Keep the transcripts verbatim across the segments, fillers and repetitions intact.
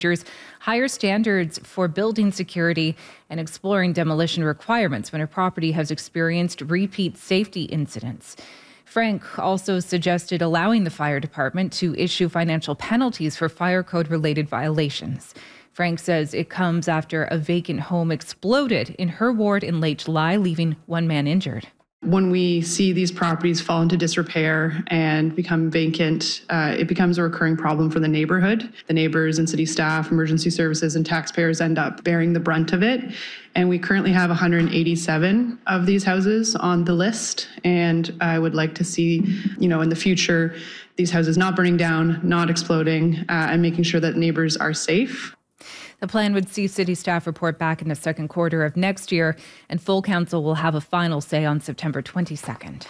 higher standards for building security and exploring demolition requirements when a property has experienced repeat safety incidents. Frank also suggested allowing the fire department to issue financial penalties for fire code-related violations. Frank says it comes after a vacant home exploded in her ward in late July, leaving one man injured. When we see these properties fall into disrepair and become vacant, uh, it becomes a recurring problem for the neighborhood. The neighbors and city staff, emergency services, and taxpayers end up bearing the brunt of it. And we currently have one hundred eighty-seven of these houses on the list. And I would like to see, you know, in the future, these houses not burning down, not exploding, uh, and making sure that neighbors are safe. The plan would see city staff report back in the second quarter of next year, and full council will have a final say on September twenty-second.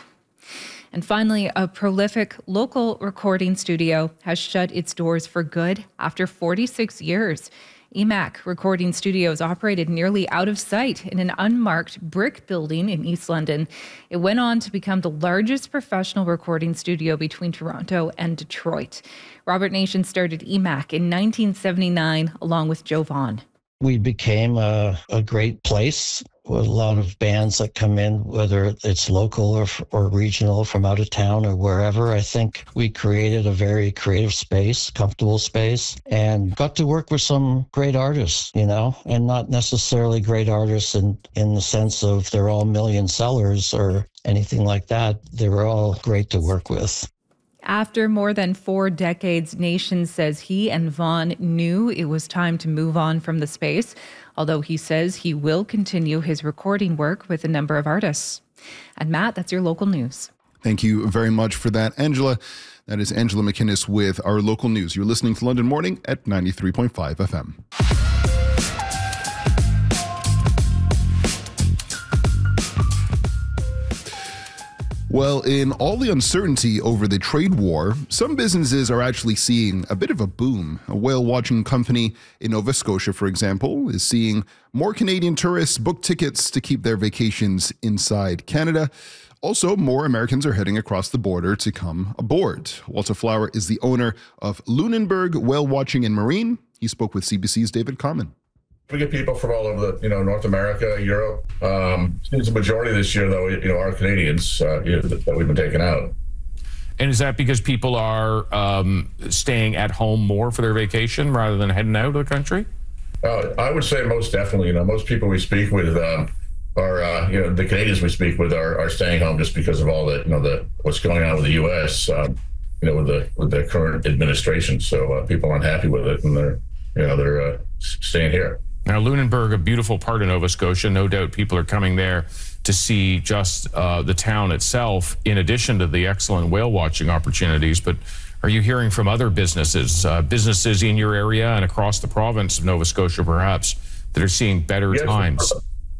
And finally, a prolific local recording studio has shut its doors for good after forty-six years. E M A C Recording Studios operated nearly out of sight in an unmarked brick building in East London. It went on to become the largest professional recording studio between Toronto and Detroit. Robert Nation started E M A C in nineteen seventy-nine along with Joe Vaughn. We became a, a great place with a lot of bands that come in, whether it's local or, or regional from out of town or wherever. I think we created a very creative space, comfortable space, and got to work with some great artists, you know, and not necessarily great artists in, in the sense of they're all million sellers or anything like that. They were all great to work with. After more than four decades, Nation says he and Vaughn knew it was time to move on from the space, although he says he will continue his recording work with a number of artists. And Matt, that's your local news. Thank you very much for that, Angela. That is Angela McInnes with our local news. You're listening to London Morning at ninety-three point five F M. Well, in all the uncertainty over the trade war, some businesses are actually seeing a bit of a boom. A whale-watching company in Nova Scotia, for example, is seeing more Canadian tourists book tickets to keep their vacations inside Canada. Also, more Americans are heading across the border to come aboard. Walter Flower is the owner of Lunenburg Whale Watching and Marine. He spoke with C B C's David Common. We get people from all over the, you know, North America, Europe. Um, seems the majority this year, though, you know, are Canadians uh, you know, that we've been taking out. And is that because people are um, staying at home more for their vacation rather than heading out of the country? Uh, I would say most definitely. You know, most people we speak with um, are, uh, you know, the Canadians we speak with are, are staying home just because of all the, you know, the what's going on with the U S. Um, you know, with the with the current administration. So uh, people aren't happy with it, and they're, you know, they're uh, staying here. Now, Lunenburg, a beautiful part of Nova Scotia. No doubt people are coming there to see just uh, the town itself, in addition to the excellent whale watching opportunities. But are you hearing from other businesses, uh, businesses in your area and across the province of Nova Scotia, perhaps, that are seeing better yes, times?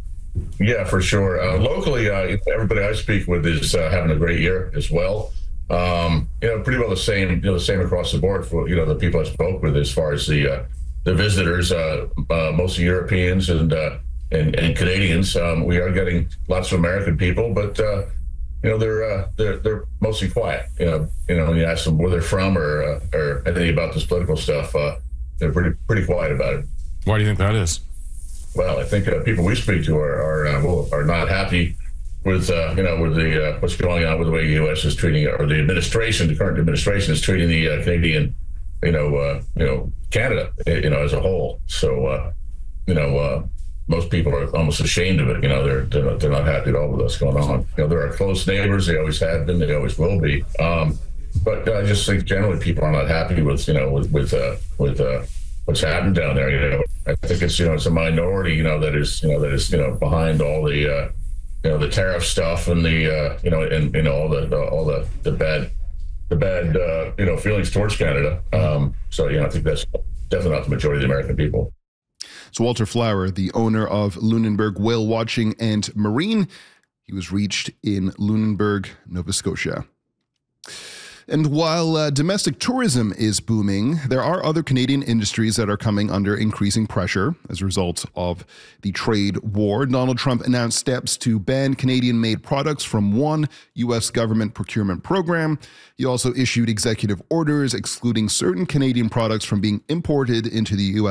Yeah, for sure. Uh, locally, uh, everybody I speak with is uh, having a great year as well. Um, you know, pretty well the same, you know, the same across the board for, you know, the people I spoke with as far as the uh, the visitors, uh, uh, mostly Europeans and, uh, and and Canadians. Um, we are getting lots of American people, but uh, you know they're uh, they're they're mostly quiet. You know, you know when you ask them where they're from or uh, or anything about this political stuff, uh, they're pretty pretty quiet about it. Why do you think that is? Well, I think uh, people we speak to are are uh, well, are not happy with uh, you know with the uh, what's going on with the way the U S is treating, or the administration, the current administration is treating the uh, Canadian. You know, uh, you know, Canada, you know, as a whole. So, uh, you know, uh, most people are almost ashamed of it. You know, they're they're not, they're not happy at all with what's going on. You know, they're our close neighbors. They always have been. They always will be. Um, but I just think generally people are not happy with, you know, with with uh, with uh, what's happened down there. You know, I think it's you know it's a minority. You know, that is you know that is you know behind all the uh, you know the tariff stuff and the uh, you know and you know all the, the all the the bad. the bad, uh, you know, feelings towards Canada. Um, so, you know, I think that's definitely not the majority of the American people. So Walter Flower, the owner of Lunenburg Whale Watching and Marine, he was reached in Lunenburg, Nova Scotia. And while uh, domestic tourism is booming, there are other Canadian industries that are coming under increasing pressure as a result of the trade war. Donald Trump announced steps to ban Canadian-made products from one U S government procurement program. He also issued executive orders excluding certain Canadian products from being imported into the U S